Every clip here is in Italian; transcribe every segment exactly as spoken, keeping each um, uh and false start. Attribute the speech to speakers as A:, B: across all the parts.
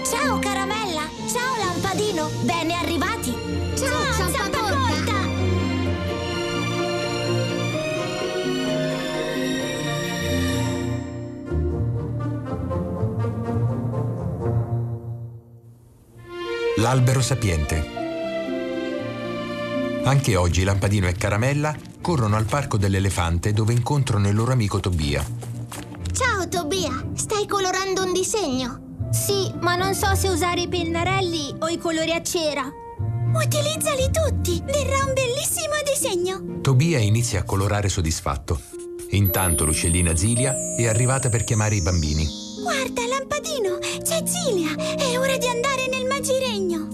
A: Ciao Caramella! Ciao Lampadino! Ben arrivati!
B: Ciao, Ciao Zampacorta!
C: L'albero sapiente. Anche oggi Lampadino e Caramella corrono al parco dell'elefante dove incontrano il loro amico Tobia.
B: Ciao Tobia, stai colorando un disegno?
A: Sì, ma non so se usare i pennarelli o i colori a cera. Utilizzali tutti, verrà un bellissimo disegno.
C: Tobia inizia a colorare soddisfatto. Intanto l'uccellina Zilia è arrivata per chiamare i bambini.
A: Guarda, Lampadino, c'è Zilia, è ora di andare nel magiregno.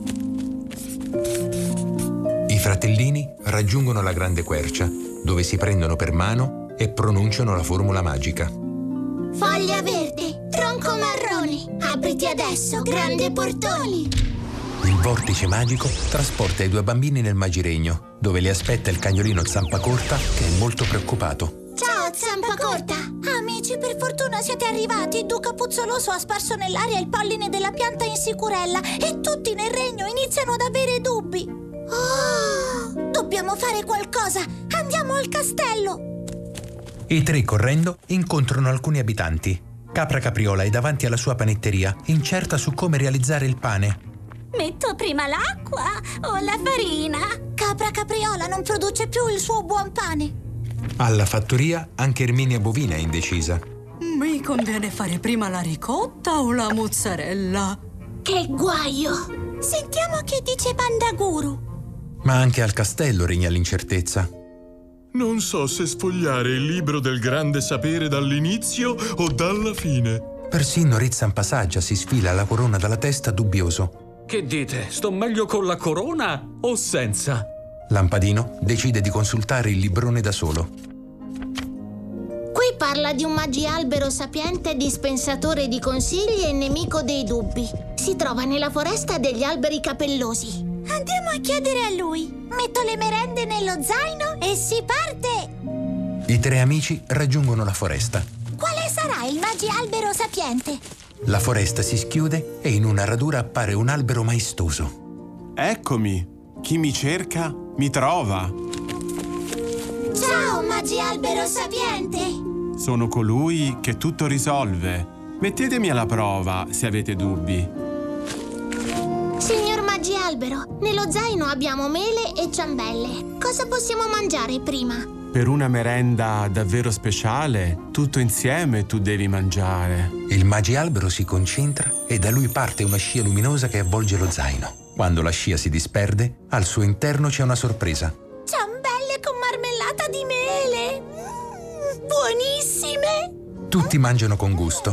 C: I fratellini raggiungono la grande quercia, dove si prendono per mano e pronunciano la formula magica.
B: Foglia verde, tronco marrone, apriti adesso, grande portoni.
C: Il vortice magico trasporta i due bambini nel magiregno, dove li aspetta il cagnolino Zampacorta, che è molto preoccupato.
B: Ciao Zampacorta!
A: Amici, per fortuna siete arrivati. Duca Puzzoloso ha sparso nell'aria il polline della pianta insicurella e tutti nel regno iniziano ad avere dubbi. Oh! Dobbiamo fare qualcosa! Andiamo al castello!
C: I tre, correndo, incontrano alcuni abitanti. Capra Capriola è davanti alla sua panetteria, incerta su come realizzare il pane.
A: Metto prima l'acqua o la farina? Capra Capriola non produce più il suo buon pane.
C: Alla fattoria anche Erminia Bovina è indecisa.
D: Mi conviene fare prima la ricotta o la mozzarella?
B: Che guaio!
A: Sentiamo che dice Pandaguru.
C: Ma anche al castello regna l'incertezza.
E: Non so se sfogliare il libro del grande sapere dall'inizio o dalla fine.
C: Persino Rizzampasaggia si sfila la corona dalla testa dubbioso.
F: Che dite? Sto meglio con la corona o senza?
C: Lampadino decide di consultare il librone da solo.
B: Qui parla di un magialbero sapiente, dispensatore di consigli e nemico dei dubbi. Si trova nella foresta degli alberi capellosi.
A: Andiamo a chiedere a lui. Metto le merende nello zaino e si parte!
C: I tre amici raggiungono la foresta.
A: Quale sarà il magialbero sapiente?
C: La foresta si schiude e in una radura appare un albero maestoso.
G: Eccomi! Chi mi cerca, mi trova!
B: Ciao, magialbero sapiente!
G: Sono colui che tutto risolve. Mettetemi alla prova se avete dubbi.
B: Signor magialbero, nello zaino abbiamo mele e ciambelle. Cosa possiamo mangiare prima?
G: Per una merenda davvero speciale, tutto insieme tu devi mangiare.
C: Il magialbero si concentra e da lui parte una scia luminosa che avvolge lo zaino. Quando la scia si disperde, al suo interno c'è una sorpresa.
A: Ciambelle con marmellata di mele! Mm, buonissime!
C: Tutti mangiano con gusto.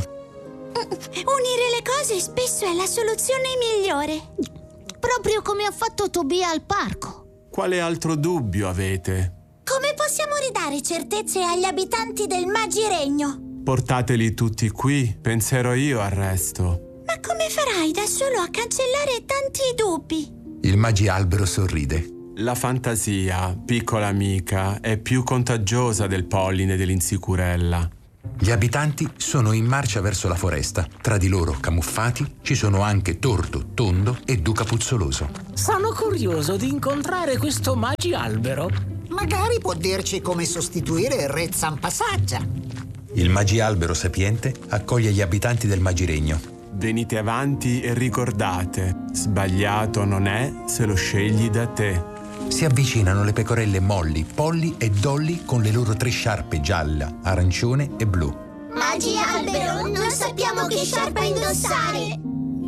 A: Unire le cose spesso è la soluzione migliore.
B: Proprio come ha fatto Tobia al parco.
G: Quale altro dubbio avete?
A: Come possiamo ridare certezze agli abitanti del magiregno?
G: Portateli tutti qui, penserò io al resto.
A: Ma come farai da solo a cancellare tanti dubbi?
C: Il magialbero sorride.
G: La fantasia, piccola amica, è più contagiosa del polline dell'insicurella.
C: Gli abitanti sono in marcia verso la foresta. Tra di loro, camuffati, ci sono anche Torto, Tondo e Duca Puzzoloso.
H: Sono curioso di incontrare questo magialbero.
I: Magari può dirci come sostituire il re Zampasaggia.
C: Il magialbero sapiente accoglie gli abitanti del magiregno.
G: Venite avanti e ricordate, sbagliato non è se lo scegli da te.
C: Si avvicinano le pecorelle Molly, Polly e Dolly con le loro tre sciarpe gialla, arancione e blu.
B: Magialbero, non sappiamo che sciarpa indossare.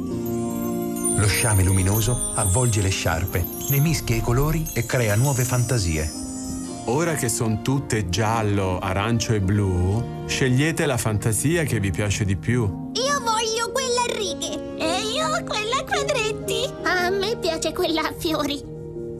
C: Lo sciame luminoso avvolge le sciarpe, ne mischia i colori e crea nuove fantasie.
G: Ora che sono tutte giallo, arancio e blu, scegliete la fantasia che vi piace di più.
A: Io voglio quella a righe e io quella a quadretti.
B: A me piace quella a fiori.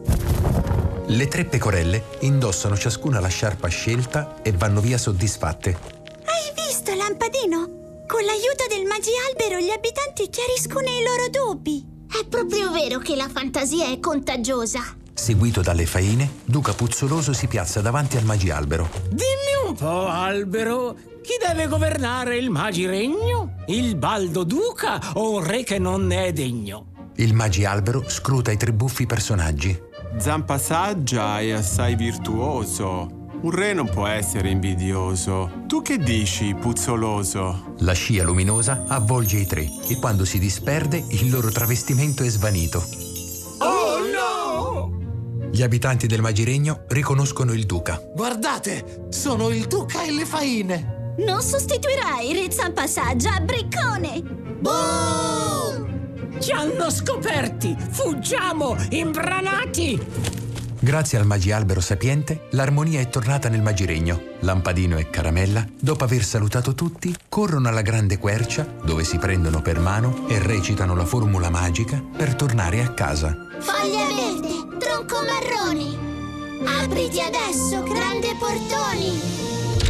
C: Le tre pecorelle indossano ciascuna la sciarpa scelta e vanno via soddisfatte.
A: Hai visto, Lampadino? Con l'aiuto del magialbero gli abitanti chiariscono i loro dubbi.
B: È proprio vero che la fantasia è contagiosa.
C: Seguito dalle faine, Duca Puzzoloso si piazza davanti al Magialbero.
H: Dimmi un po', albero, chi deve governare il Magiregno? Il Baldo Duca o un re che non ne è degno?
C: Il Magialbero scruta i tre buffi personaggi.
G: Zampa saggia e assai virtuoso. Un re non può essere invidioso. Tu che dici, Puzzoloso?
C: La scia luminosa avvolge i tre e quando si disperde il loro travestimento è svanito.
H: Oh no!
C: Gli abitanti del Magiregno riconoscono il Duca.
J: Guardate, sono il Duca e le faine.
A: Non sostituirai Re Zampasaggia a Briccone! Boom!
H: Ci hanno scoperti! Fuggiamo, imbranati!
C: Grazie al Magialbero sapiente, l'armonia è tornata nel Magiregno. Lampadino e Caramella, dopo aver salutato tutti, corrono alla grande quercia, dove si prendono per mano e recitano la formula magica per tornare a casa.
B: Foglia verde, tronco marrone, apriti adesso, grande portoni.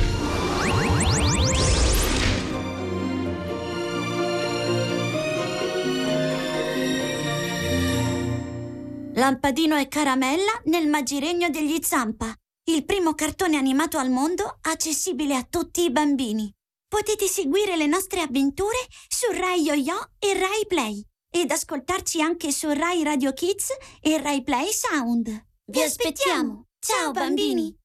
A: Lampadino e Caramella nel Magiregno degli Zampa, il primo cartone animato al mondo accessibile a tutti i bambini. Potete seguire le nostre avventure su Rai Yo-Yo e Rai Play ed ascoltarci anche su Rai Radio Kids e Rai Play Sound. Vi aspettiamo! Ciao bambini!